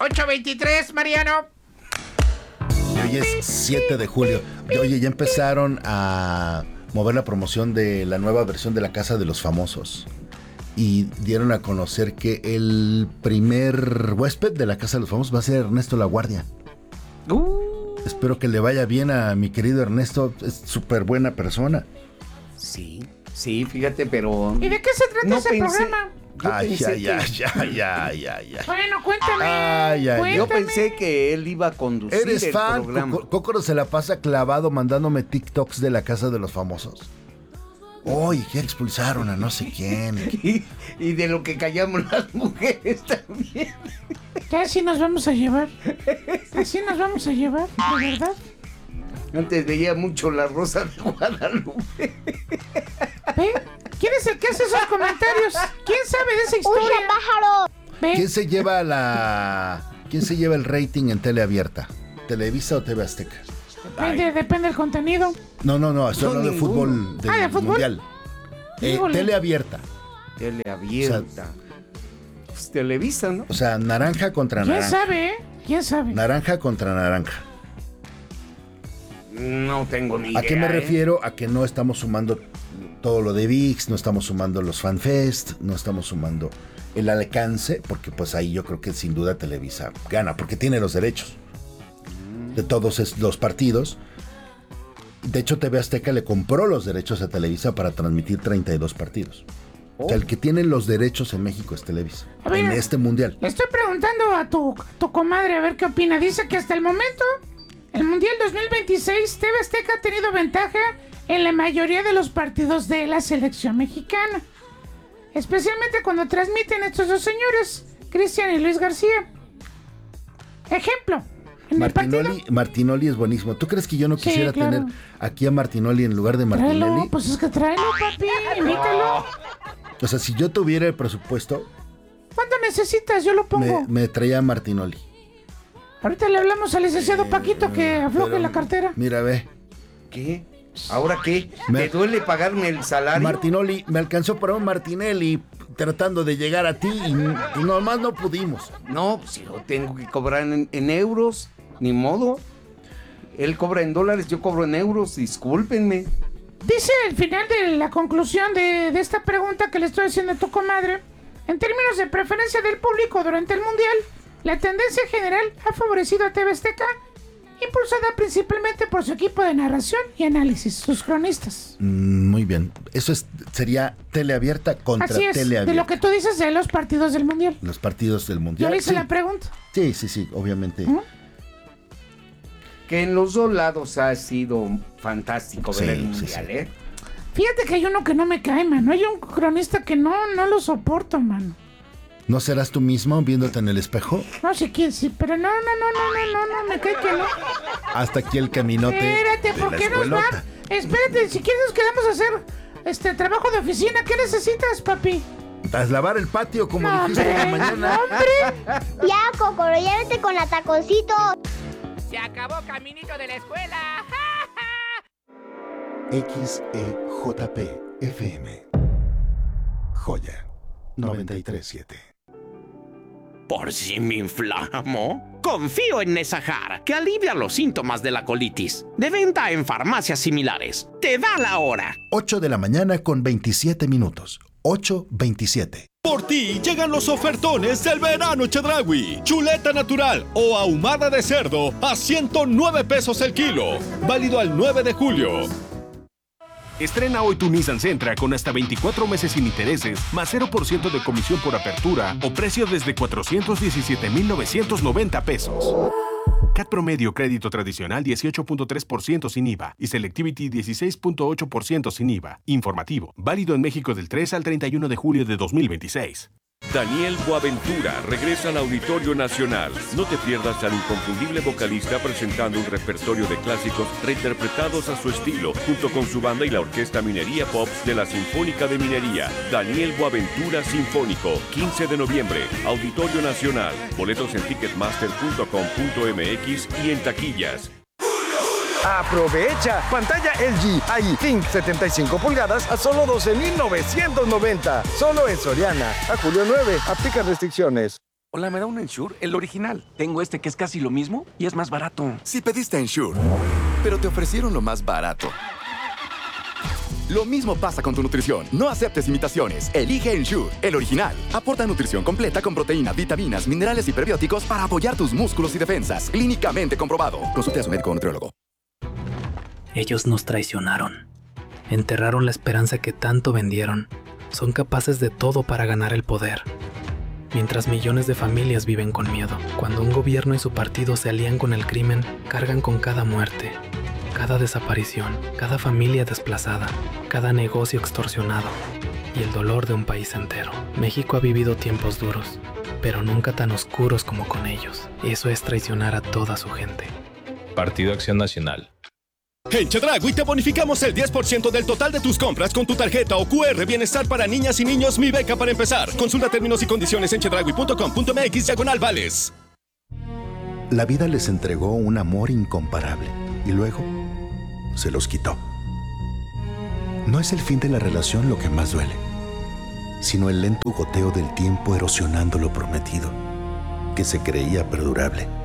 8:23, Mariano. Y hoy es 7 de julio. Oye, ya empezaron a mover la promoción de la nueva versión de La Casa de los Famosos. Y dieron a conocer que el primer huésped de La Casa de los Famosos va a ser Ernesto Laguardia. Espero que le vaya bien a mi querido Ernesto. Es súper buena persona. Sí, fíjate, pero... ¿Y de qué se trata ese programa? Ay. Bueno, cuéntame. Yo pensé que él iba a conducir ¿Eres el fan? programa. Cócoro se la pasa clavado mandándome TikToks de La Casa de los Famosos. Oye, ya expulsaron a no sé quién. Y de lo que callamos las mujeres también. ¿Qué así nos vamos a llevar? ¿Así nos vamos a llevar? ¿De verdad? Antes veía mucho La Rosa de Guadalupe. ¿Ve? ¿Quién es el que hace esos comentarios? ¿Quién sabe de esa historia? ¡Uy, pájaro! ¿Ve? ¿Quién se lleva el rating en tele abierta? ¿Televisa o TV Azteca? Depende del contenido. No, estoy hablando de fútbol, ¿de fútbol? mundial. Tele abierta. Tele abierta. O sea, pues Televisa, ¿no? O sea, naranja contra naranja. ¿Quién sabe, ¿Quién sabe? Naranja contra naranja. No tengo ni idea. ¿A qué me refiero? A que no estamos sumando todo lo de ViX, no estamos sumando los FanFest, no estamos sumando el alcance, porque pues ahí yo creo que sin duda Televisa gana, porque tiene los derechos de todos los partidos. De hecho, TV Azteca le compró los derechos a Televisa para transmitir 32 partidos. O sea, el que tiene los derechos en México es Televisa, en este mundial. Le estoy preguntando a tu comadre a ver qué opina. Dice que hasta el momento, el Mundial 2026, TV Azteca ha tenido ventaja en la mayoría de los partidos de la selección mexicana. Especialmente cuando transmiten estos dos señores, Cristian y Luis García. Ejemplo. Martinoli es buenísimo. ¿Tú crees que yo no quisiera tener aquí a Martinoli en lugar de Martinelli? Tráelo, pues es que tráelo, papi, invítalo. O sea, si yo tuviera el presupuesto... ¿Cuánto necesitas? Yo lo pongo. Me traía a Martinoli. Ahorita le hablamos al licenciado Paquito que afloje la cartera. Mira, ve. ¿Qué? ¿Ahora qué? ¿Te duele pagarme el salario? Martinoli, me alcanzó para un Martinelli tratando de llegar a ti y nomás no pudimos. No, pues yo tengo que cobrar en euros, ni modo. Él cobra en dólares, yo cobro en euros, discúlpenme. Dice el final de la conclusión de esta pregunta que le estoy haciendo a tu comadre. En términos de preferencia del público durante el Mundial, la tendencia general ha favorecido a TV Azteca, impulsada principalmente por su equipo de narración y análisis, sus cronistas. Muy bien. Eso sería teleabierta contra teleabierta. De lo que tú dices de los partidos del Mundial. Los partidos del Mundial. Yo le hice la pregunta. Sí, obviamente. Que en los dos lados ha sido fantástico ver el Mundial, ¿eh? Fíjate que hay uno que no me cae, mano. Hay un cronista que no lo soporto, mano. ¿No serás tú mismo viéndote en el espejo? No sé quién sí, pero no, me cae que no. Hasta aquí el caminote. Espérate, ¿por qué nos va? Espérate, si quieres nos quedamos a hacer trabajo de oficina. ¿Qué necesitas, papi? ¿Vas a lavar el patio como dijiste esta mañana? ¡Hombre! Ya, Cocoro, ya vete con la taconcito. ¡Se acabó Caminito de la Escuela! XEJP FM Joya 93.7. ¿Por si me inflamo? Confío en Nesajar, que alivia los síntomas de la colitis. De venta en farmacias similares. Te da la hora. 8 de la mañana con 27 minutos. 8:27. Por ti llegan los ofertones del verano Chedraui. Chuleta natural o ahumada de cerdo a 109 pesos el kilo. Válido al 9 de julio. Estrena hoy tu Nissan Sentra con hasta 24 meses sin intereses, más 0% de comisión por apertura o precio desde 417,990 pesos. CAT promedio crédito tradicional 18.3% sin IVA y Selectivity 16.8% sin IVA. Informativo. Válido en México del 3 al 31 de julio de 2026. Daniel Boaventura regresa al Auditorio Nacional. No te pierdas al inconfundible vocalista presentando un repertorio de clásicos reinterpretados a su estilo, junto con su banda y la Orquesta Minería Pops de la Sinfónica de Minería. Daniel Boaventura Sinfónico, 15 de noviembre, Auditorio Nacional. Boletos en ticketmaster.com.mx y en taquillas. ¡Aprovecha! Pantalla LG iThink 75 pulgadas a solo 12,990. Solo en Soriana. A julio 9. Aplican restricciones. Hola, ¿me da un Ensure? El original. Tengo este que es casi lo mismo y es más barato. Si pediste Ensure, pero te ofrecieron lo más barato. Lo mismo pasa con tu nutrición. No aceptes imitaciones. Elige Ensure, el original. Aporta nutrición completa con proteína, vitaminas, minerales y prebióticos para apoyar tus músculos y defensas. Clínicamente comprobado. Consulte a su médico o nutriólogo. Ellos nos traicionaron. Enterraron la esperanza que tanto vendieron. Son capaces de todo para ganar el poder. Mientras millones de familias viven con miedo. Cuando un gobierno y su partido se alían con el crimen, cargan con cada muerte, cada desaparición, cada familia desplazada, cada negocio extorsionado y el dolor de un país entero. México ha vivido tiempos duros, pero nunca tan oscuros como con ellos. Eso es traicionar a toda su gente. Partido Acción Nacional. En Chedraui te bonificamos el 10% del total de tus compras con tu tarjeta o QR Bienestar para niñas y niños Mi Beca para empezar. Consulta términos y condiciones en chedraui.com.mx/vales. La vida les entregó un amor incomparable y luego se los quitó. No es el fin de la relación lo que más duele, sino el lento goteo del tiempo erosionando lo prometido, que se creía perdurable.